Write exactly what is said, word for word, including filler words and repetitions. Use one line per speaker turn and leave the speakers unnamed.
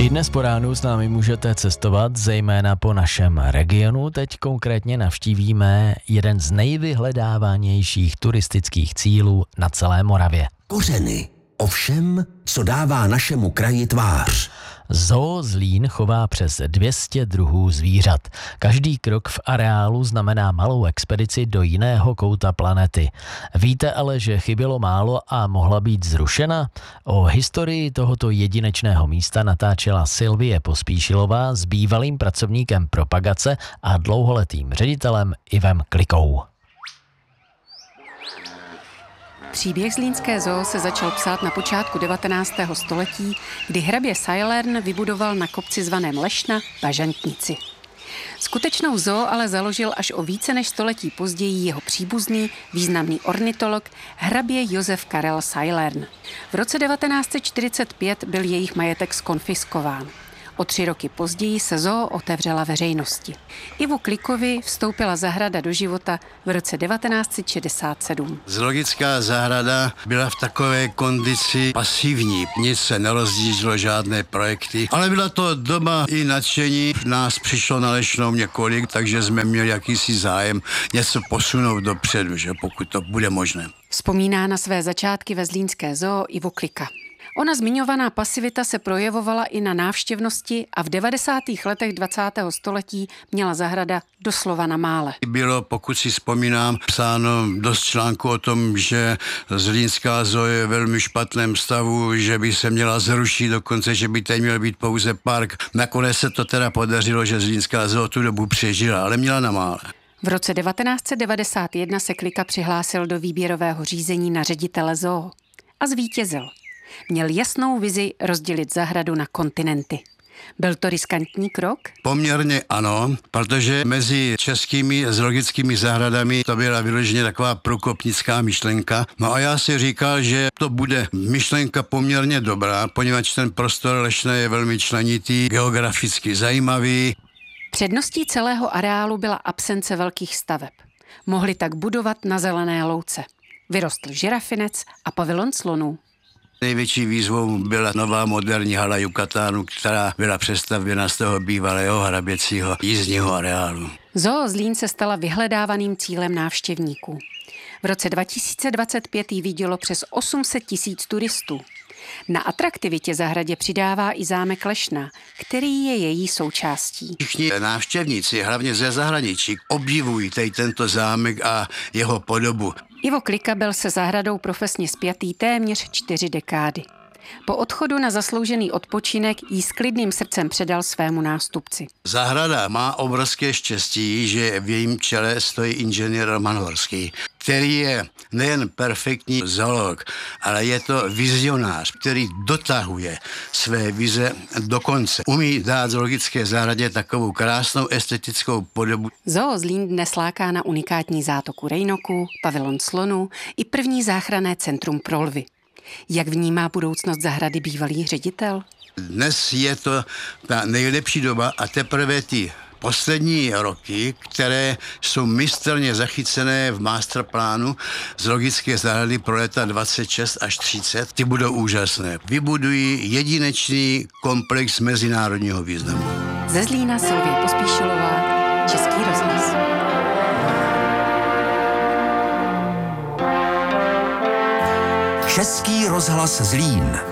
I dnes po ránu s námi můžete cestovat, zejména po našem regionu. Teď konkrétně navštívíme jeden z nejvyhledávanějších turistických cílů na celé Moravě.
Kořeny. O všem, co dává našemu kraji tvář.
Zoo Zlín chová přes dvě stě druhů zvířat. Každý krok v areálu znamená malou expedici do jiného kouta planety. Víte ale, že chybělo málo a mohla být zrušena? O historii tohoto jedinečného místa natáčela Sylvie Pospíšilová s bývalým pracovníkem propagace a dlouholetým ředitelem Ivem Klikou.
Příběh Zlínské zoo se začal psát na počátku devatenáctého století, kdy hrabě Sailern vybudoval na kopci zvaném Lešna bažantnici. Skutečnou zoo ale založil až o více než století později jeho příbuzný, významný ornitolog, hrabě Josef Karel Sailern. V roce devatenáct set čtyřicet pět byl jejich majetek zkonfiskován. O tři roky později se zoo otevřela veřejnosti. Ivu Klikovi vstoupila zahrada do života v roce devatenáct set šedesát sedm.
Zoologická zahrada byla v takové kondici pasivní. Nic se nerozjíždělo, žádné projekty, ale byla to doba i nadšení. Nás přišlo na Lešnou několik, takže jsme měli jakýsi zájem něco posunout dopředu, že pokud to bude možné.
Vzpomíná na své začátky ve zlínské zoo Ivo Klika. Ona zmiňovaná pasivita se projevovala i na návštěvnosti a v devadesátých letech dvacátého století měla zahrada doslova na mále.
Bylo, pokud si vzpomínám, psáno dost článku o tom, že Zlínská zoo je v velmi špatném stavu, že by se měla zrušit, dokonce, že by teď měl být pouze park. Nakonec se to teda podařilo, že Zlínská zoo tu dobu přežila, ale měla na mále.
V roce devatenáct set devadesát jedna se Klika přihlásil do výběrového řízení na ředitele zoo a zvítězil. Měl jasnou vizi rozdělit zahradu na kontinenty. Byl to riskantní krok?
Poměrně ano, protože mezi českými zoologickými zahradami to byla vyloženě taková průkopnická myšlenka. No a já si říkal, že to bude myšlenka poměrně dobrá, poněvadž ten prostor Lešné je velmi členitý, geograficky zajímavý.
Předností celého areálu byla absence velkých staveb. Mohli tak budovat na zelené louce. Vyrostl žirafinec a pavilon slonů.
Největší výzvou byla nová moderní hala Jukatánu, která byla přestavěna z toho bývalého hraběcího jízdního areálu.
Zoo Zlín se stala vyhledávaným cílem návštěvníků. V roce dva tisíce dvacet pět jí vidělo přes osm set tisíc turistů. Na atraktivitě zahradě přidává i zámek Lešna, který je její součástí.
Všichni návštěvníci, hlavně ze zahraničí, obdivují tady tento zámek a jeho podobu.
Ivo Klika byl se zahradou profesně spjatý téměř čtyři dekády. Po odchodu na zasloužený odpočinek jí s klidným srdcem předal svému nástupci.
Zahrada má obrovské štěstí, že v jejím čele stojí inženýr Roman Horský, který je nejen perfektní zoolog, ale je to vizionář, který dotahuje své vize do konce. Umí dát zoologické zahradě takovou krásnou estetickou podobu.
Zoo Zlín dnes láká na unikátní zátoku rejnoků, pavilon slonů i první záchranné centrum pro lvy. Jak vnímá budoucnost zahrady bývalý ředitel?
Dnes je to ta nejlepší doba a teprve ty poslední roky, které jsou mistrně zachycené v masterplánu zoologické zahrady pro léta dvacet šest až třicet, ty budou úžasné. Vybudují jedinečný komplex mezinárodního významu.
Ze Zlína Sylvie Pospíšilová, Český rozhlas.
Český rozhlas Zlín.